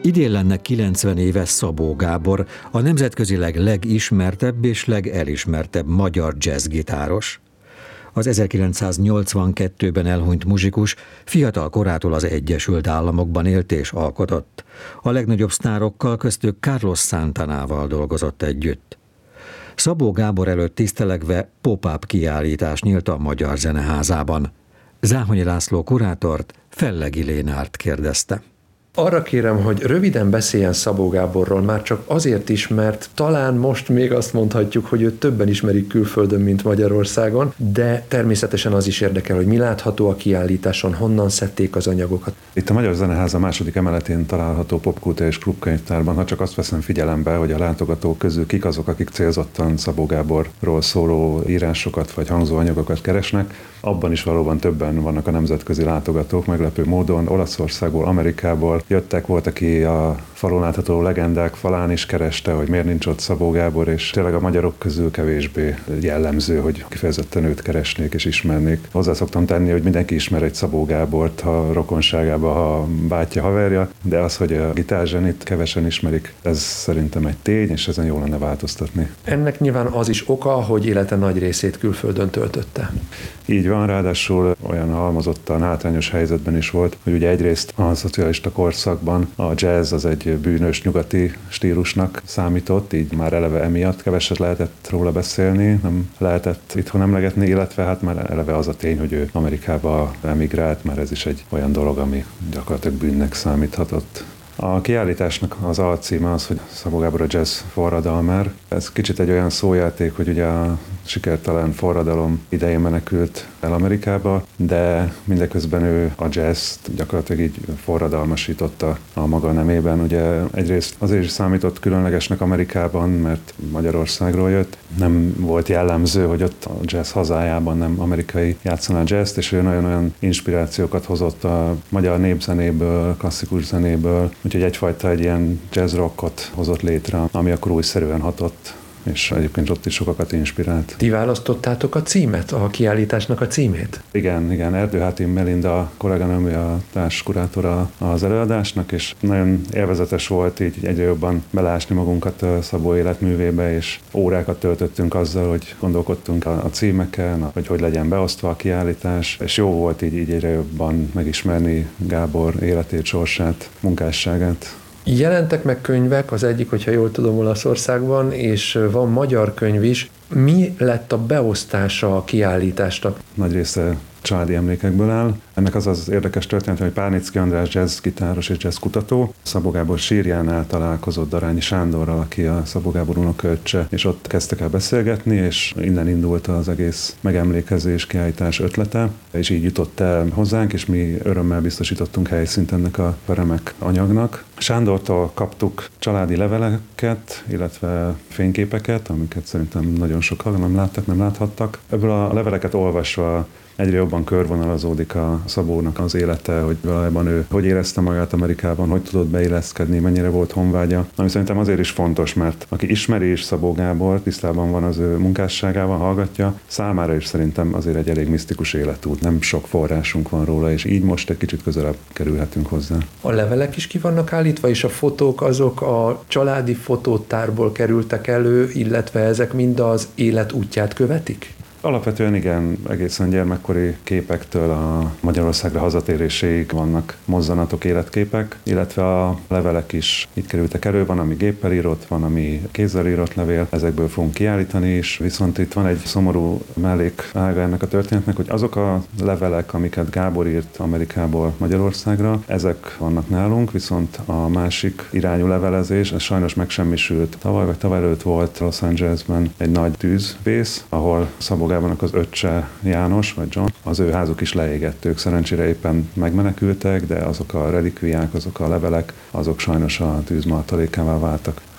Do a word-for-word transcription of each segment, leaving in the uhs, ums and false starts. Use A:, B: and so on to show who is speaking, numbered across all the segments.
A: Idén lenne kilencven éves Szabó Gábor, a nemzetközileg legismertebb és legelismertebb magyar jazzgitáros. Az ezerkilencszáznyolcvankettőben elhunyt muzsikus fiatal korától az Egyesült Államokban élt és alkotott. A legnagyobb sztárokkal, köztük Carlos Santanával dolgozott együtt. Szabó Gábor előtt tisztelegve pop-up kiállítás nyílt a Magyar Zeneházában. Záhonyi László kurátort Fellegi Lénárt kérdezte.
B: Arra kérem, hogy röviden beszéljen Szabó Gáborról, már csak azért is, mert talán most még azt mondhatjuk, hogy őt többen ismerik külföldön, mint Magyarországon, de természetesen az is érdekel, hogy mi látható a kiállításon, honnan szedték az anyagokat.
C: Itt a Magyar Zeneháza második emeletén található Popkultúra és Klubkönyvtárban, ha csak azt veszem figyelembe, hogy a látogatók közül kik azok, akik célzottan Szabó Gáborról szóló írásokat vagy hangzóanyagokat keresnek, abban is valóban többen vannak a nemzetközi látogatók, meglepő módon Olaszországból, Amerikából jöttek, volt, aki a falon látható legendák falán is kereste, hogy miért nincs ott Szabó Gábor, és tényleg a magyarok közül kevésbé jellemző, hogy kifejezetten őt keresnék és ismernék. Hozzá szoktam tenni, hogy mindenki ismer egy Szabó Gábort, ha rokonságában, ha bátyja, haverja, de az, hogy a gitárzsenit kevesen ismerik, ez szerintem egy tény, és ezen jól lenne változtatni.
B: Ennek nyilván az is oka, hogy élete nagy részét külföldön töltötte.
C: Így van, ráadásul olyan halmozottan hátrányos helyzetben is volt, hogy ugye egyrészt a szocialista korszakban a jazz az egy bűnös nyugati stílusnak számított, így már eleve emiatt keveset lehetett róla beszélni, nem lehetett itthon emlegetni, illetve hát már eleve az a tény, hogy ő Amerikába emigrált, már ez is egy olyan dolog, ami gyakorlatilag bűnnek számíthatott. A kiállításnak az alcíme az, hogy Szabó Gábor a jazz forradalmár. Ez kicsit egy olyan szójáték, hogy ugye a sikertelen forradalom idején menekült el Amerikába, de mindeközben ő a jazzt gyakorlatilag így forradalmasította a maga nemében. Ugye egyrészt azért is számított különlegesnek Amerikában, mert Magyarországról jött. Nem volt jellemző, hogy ott a jazz hazájában nem amerikai játszaná jazzt, és ő nagyon-olyan inspirációkat hozott a magyar népzenéből, klasszikus zenéből, úgyhogy egyfajta egy ilyen jazz rockot hozott létre, ami akkor újszerűen hatott, és egyébként ott is sokakat inspirált.
B: Ti választottátok a címet, a kiállításnak a címét?
C: Igen, igen. Erdőháti Melinda kolléganőm, a társkurátora az előadásnak, és nagyon élvezetes volt így egyre jobban beleásni magunkat Szabó életművébe, és órákat töltöttünk azzal, hogy gondolkodtunk a címeken, hogy hogy legyen beosztva a kiállítás, és jó volt így, így egyre jobban megismerni Gábor életét, sorsát, munkásságát.
B: Jelentek meg könyvek, az egyik, hogyha jól tudom, Olaszországban, és van magyar könyv is. Mi lett a beosztása a kiállításnak?
C: Nagy része családi emlékekből áll. Ennek az az érdekes történet, hogy Párnicki András jazzgitáros és jazzkutató Szabó Gábor sírjánál találkozott Darányi Sándorral, aki a Szabó Gábor unokaöccse, és ott kezdtek el beszélgetni, és innen indult az egész megemlékezés, kiállítás ötlete, és így jutott el hozzánk, és mi örömmel biztosítottunk helyszínt ennek a remek anyagnak. Sándortól kaptuk családi leveleket, illetve fényképeket, amiket szerintem nagyon sokan nem láttak, nem láthattak. Ebből a leveleket olvasva egyre jobban körvonalazódik a Szabónak az élete, hogy valójában ő hogy érezte magát Amerikában, hogy tudott beilleszkedni, mennyire volt honvágya. Ami szerintem azért is fontos, mert aki ismeri is Szabó Gábor, tisztában van az ő munkásságával, hallgatja, számára is szerintem azért egy elég misztikus életút. Nem sok forrásunk van róla, és így most egy kicsit közelebb kerülhetünk hozzá.
B: A levelek is ki vannak állítva, és a fotók azok a családi fotótárból kerültek elő, illetve ezek mind az élet útját követik?
C: Alapvetően igen, egészen gyermekkori képektől a Magyarországra hazatéréséig vannak mozzanatok, életképek, illetve a levelek is itt kerültek elő, van, ami géppel írott, van, ami kézzel írott levél, ezekből fogunk kiállítani is, viszont itt van egy szomorú mellékága ennek a történetnek, hogy azok a levelek, amiket Gábor írt Amerikából Magyarországra, ezek vannak nálunk, viszont a másik irányú levelezés, ez sajnos megsemmisült. Tavaly vagy tavaly előtt volt Los Angelesben egy nagy tűzvész, ahol Szabó Gábornak az öccse János, vagy John, az ő házuk is leégett, ők szerencsére éppen megmenekültek, de azok a relikviák, azok a levelek, azok sajnos a tűz martalékává váltak.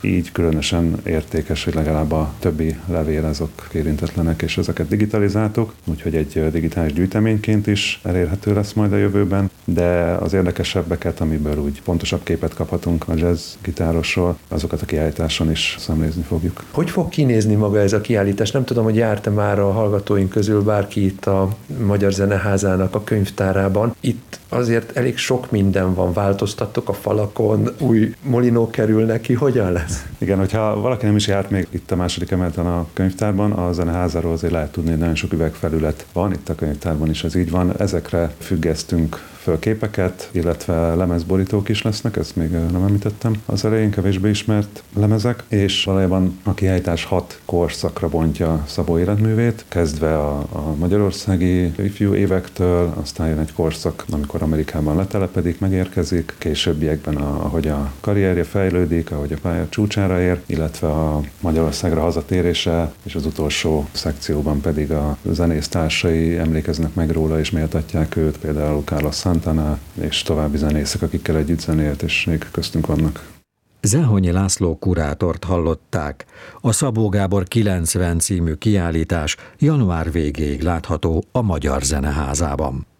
C: így különösen értékes, hogy legalább a többi levél azok érintetlenek, és ezeket digitalizáltuk, úgyhogy egy digitális gyűjteményként is elérhető lesz majd a jövőben, de az érdekesebbeket, amiből úgy pontosabb képet kaphatunk a jazz gitárosról, azokat a kiállításon is szemlézni fogjuk.
B: Hogy fog kinézni maga ez a kiállítás? Nem tudom, hogy járt-e már a hallgatóink közül bárki itt a Magyar Zeneházának a könyvtárában. Itt azért elég sok minden van, változtattok a falakon, új molinók kerülnek ki, hogyan lesz?
C: Igen, hogyha valaki nem is járt még itt a második emeleten a könyvtárban, a Zeneházáról azért lehet tudni, hogy nagyon sok üvegfelület van, itt a könyvtárban is ez így van. Ezekre függesztünk föl képeket, illetve lemezborítók is lesznek, ezt még nem említettem az elején, kevésbé ismert lemezek, és valójában a kiállítás hat korszakra bontja Szabó életművét, kezdve a, a magyarországi ifjú évektől, aztán jön egy korszak, amikor Amerikában letelepedik, megérkezik, későbbiekben, a, ahogy a karrierje fejlődik, ahogy a pálya csúcsára ér, illetve a Magyarországra hazatérése, és az utolsó szekcióban pedig a zenésztársai emlékeznek meg róla, és méltatják őt, például Carlos Santana, és további zenészek, akikkel együtt zenélt, és még köztünk vannak.
A: Zehonyi László kurátort hallották. A Szabó Gábor kilencven című kiállítás január végéig látható a Magyar Zeneházában.